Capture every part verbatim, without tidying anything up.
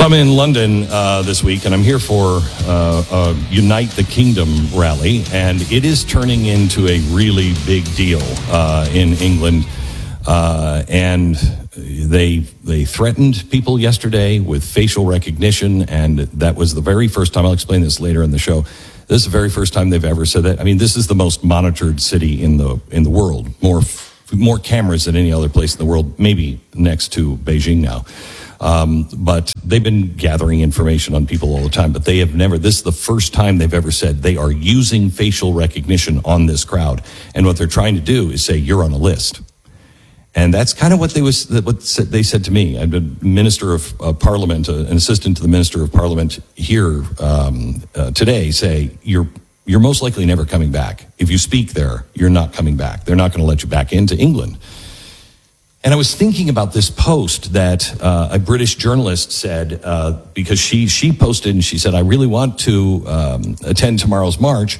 So I'm in London uh, this week, and I'm here for uh, a Unite the Kingdom rally, and it is turning into a really big deal uh, in England. Uh, and they they threatened people yesterday with facial recognition, and that was the very first time. I'll explain this later in the show. This is the very first time they've ever said that. I mean, this is the most monitored city in the in the world. More more cameras than any other place in the world, maybe next to Beijing now. Um, but they've been gathering information on people all the time, but they have never, this is the first time they've ever said they are using facial recognition on this crowd. And what they're trying to do is say, you're on a list. And that's kind of what they was, what they said to me. I'm a minister of uh, parliament, uh, an assistant to the minister of parliament here um, uh, today, say, you're, you're most likely never coming back. If you speak there, you're not coming back. They're not going to let you back into England. And I was thinking about this post that uh, a British journalist said, uh, because she she posted and she said, I really want to um, attend tomorrow's march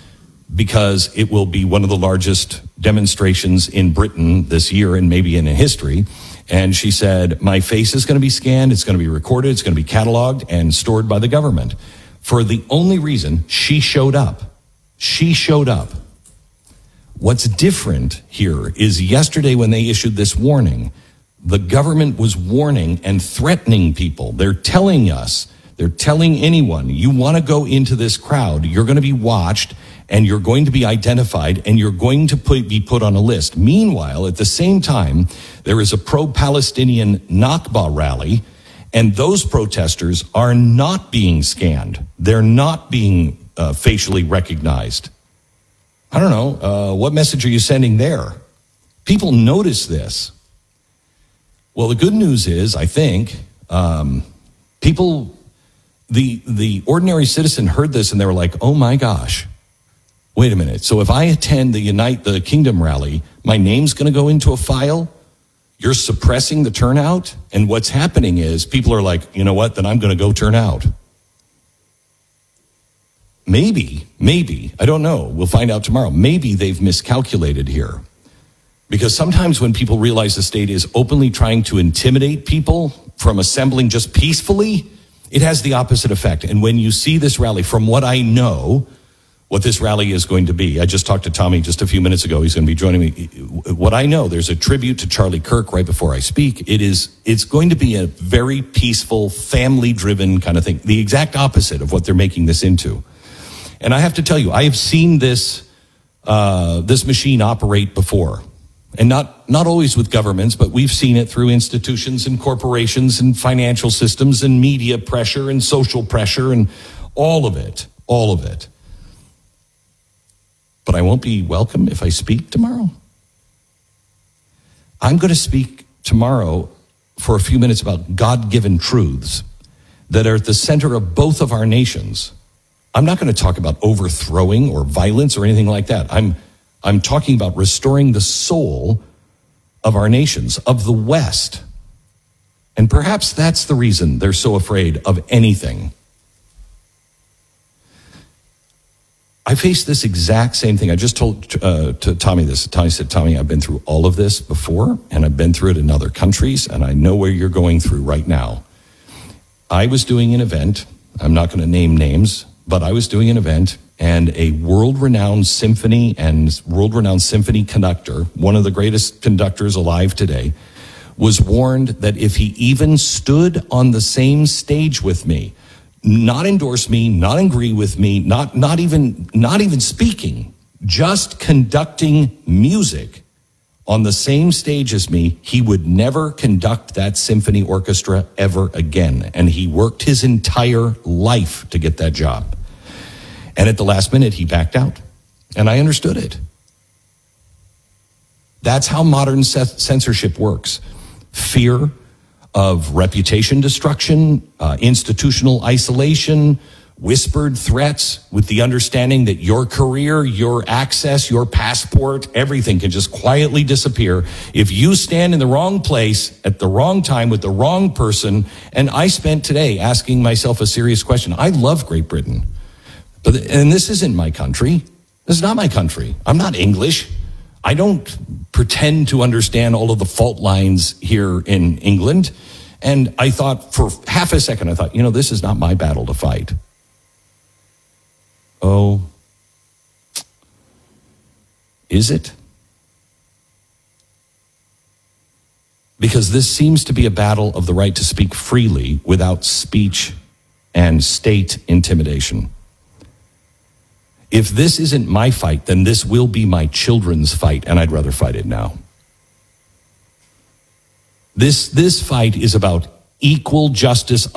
because it will be one of the largest demonstrations in Britain this year and maybe in history. And she said, my face is going to be scanned, it's going to be recorded, it's going to be cataloged and stored by the government. For the only reason she showed up. She showed up. What's different here is yesterday when they issued this warning, the government was warning and threatening people. They're telling us, they're telling anyone, you want to go into this crowd, you're going to be watched and you're going to be identified and you're going to put, be put on a list. Meanwhile, at the same time, there is a pro-Palestinian Nakba rally, and those protesters are not being scanned. They're not being uh, facially recognized. I don't know, uh, what message are you sending there? People notice this. Well, the good news is, I think, um, people, the the ordinary citizen heard this and they were like, oh my gosh, wait a minute. So if I attend the Unite the Kingdom rally, my name's going to go into a file? You're suppressing the turnout? And what's happening is people are like, you know what, then I'm going to go turn out. Maybe, maybe, I don't know. We'll find out tomorrow. Maybe they've miscalculated here. Because sometimes when people realize the state is openly trying to intimidate people from assembling just peacefully, it has the opposite effect. And when you see this rally, from what I know, what this rally is going to be, I just talked to Tommy just a few minutes ago. He's going to be joining me. What I know, there's a tribute to Charlie Kirk right before I speak. It is, it's going to be a very peaceful, family-driven kind of thing. The exact opposite of what they're making this into. And I have to tell you, I have seen this uh, this machine operate before. And not, not always with governments, but we've seen it through institutions and corporations and financial systems and media pressure and social pressure and all of it, all of it. But I won't be welcome if I speak tomorrow. I'm going to speak tomorrow for a few minutes about God-given truths that are at the center of both of our nations. I'm not going to talk about overthrowing or violence or anything like that. I'm I'm talking about restoring the soul of our nations, of the West. And perhaps that's the reason they're so afraid of anything. I faced this exact same thing. I just told uh, to Tommy this. Tommy said, Tommy, I've been through all of this before, and I've been through it in other countries, and I know where you're going through right now. I was doing an event. I'm not going to name names. But I was doing an event, and a world-renowned symphony and world-renowned symphony conductor, one of the greatest conductors alive today, was warned that if he even stood on the same stage with me, not endorse me, not agree with me, not not even not even speaking, just conducting music on the same stage as me, he would never conduct that symphony orchestra ever again. And he worked his entire life to get that job. And at the last minute, he backed out. And I understood it. That's how modern censorship works. Fear of reputation destruction, uh, institutional isolation, whispered threats with the understanding that your career, your access, your passport, everything can just quietly disappear if you stand in the wrong place at the wrong time with the wrong person. And I spent today asking myself a serious question. I love Great Britain. But, and this isn't my country. This is not my country. I'm not English. I don't pretend to understand all of the fault lines here in England. And I thought for half a second, I thought, you know, this is not my battle to fight. Oh, is it? Because this seems to be a battle of the right to speak freely without speech and state intimidation. If this isn't my fight, then this will be my children's fight, and I'd rather fight it now. This, this fight is about equal justice